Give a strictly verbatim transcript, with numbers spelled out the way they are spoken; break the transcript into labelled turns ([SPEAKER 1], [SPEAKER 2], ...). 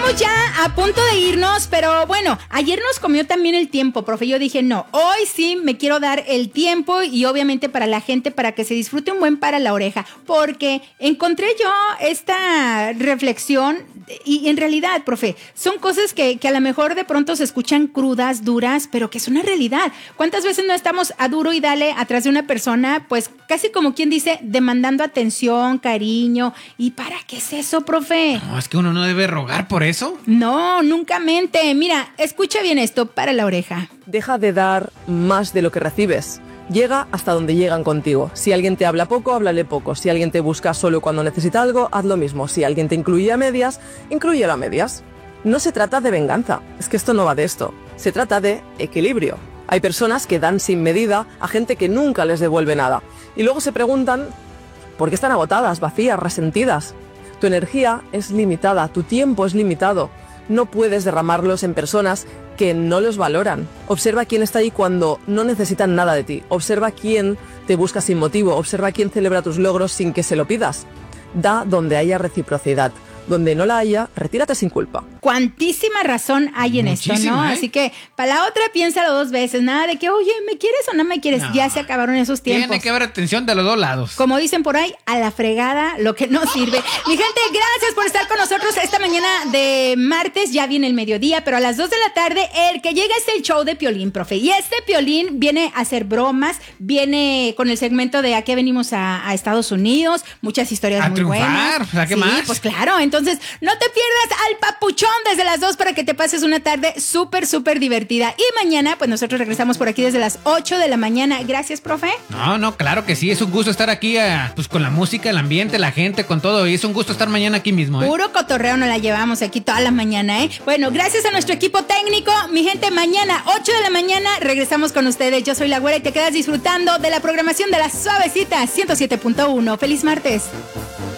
[SPEAKER 1] estamos ya a punto de irnos, pero bueno, ayer nos comió también el tiempo, profe. Yo dije, no, hoy sí me quiero dar el tiempo y obviamente para la gente, para que se disfrute un buen para la oreja, porque encontré yo esta reflexión y en realidad, profe, son cosas que, que a lo mejor de pronto se escuchan crudas, duras, pero que es una realidad. ¿Cuántas veces no estamos a duro y dale atrás de una persona, pues casi como quien dice, demandando atención, cariño? ¿Y para qué es eso, profe?
[SPEAKER 2] No, es que uno no debe rogar por eso.
[SPEAKER 1] No, nunca mente. Mira, escucha bien esto, para la oreja.
[SPEAKER 3] Deja de dar más de lo que recibes. Llega hasta donde llegan contigo. Si alguien te habla poco, háblale poco. Si alguien te busca solo cuando necesita algo, haz lo mismo. Si alguien te incluye a medias, inclúyelo a medias. No se trata de venganza. Es que esto no va de esto. Se trata de equilibrio. Hay personas que dan sin medida a gente que nunca les devuelve nada. Y luego se preguntan por qué están agotadas, vacías, resentidas. Tu energía es limitada, tu tiempo es limitado. No puedes derramarlos en personas que no los valoran. Observa quién está ahí cuando no necesitan nada de ti. Observa quién te busca sin motivo. Observa quién celebra tus logros sin que se lo pidas. Da donde haya reciprocidad. Donde no la haya, retírate sin culpa.
[SPEAKER 1] Cuantísima razón hay en
[SPEAKER 2] Muchísima,
[SPEAKER 1] esto, ¿no?
[SPEAKER 2] ¿eh?
[SPEAKER 1] Así que para la otra piénsalo dos veces. Nada de que, oye, ¿me quieres o no me quieres?
[SPEAKER 2] No.
[SPEAKER 1] Ya se acabaron esos tiempos.
[SPEAKER 2] Tiene que haber atención de los dos lados.
[SPEAKER 1] Como dicen por ahí, a la fregada lo que no sirve. Mi gente, gracias por estar con nosotros esta mañana de martes. Ya viene el mediodía, pero a las dos de la tarde el que llega es el show de Piolín, profe. Y este Piolín viene a hacer bromas, viene con el segmento de a qué venimos a, a Estados Unidos. Muchas historias
[SPEAKER 2] A
[SPEAKER 1] muy
[SPEAKER 2] triunfar,
[SPEAKER 1] buenas.
[SPEAKER 2] ¿a qué
[SPEAKER 1] sí,
[SPEAKER 2] más?
[SPEAKER 1] pues claro. Entonces, no te pierdas al papuchón desde las dos para que te pases una tarde súper, súper divertida. Y mañana, pues nosotros regresamos por aquí desde las ocho de la mañana. Gracias, profe.
[SPEAKER 2] No, no, claro que sí, es un gusto estar aquí, eh, pues con la música, el ambiente, la gente, con todo, y es un gusto estar mañana aquí mismo, ¿eh?
[SPEAKER 1] Puro cotorreo nos la llevamos aquí toda la mañana, ¿eh? Bueno, gracias a nuestro equipo técnico. Mi gente, mañana, ocho de la mañana, regresamos con ustedes. Yo soy La Güera y te quedas disfrutando de la programación de La Suavecita ciento siete punto uno. ¡Feliz martes!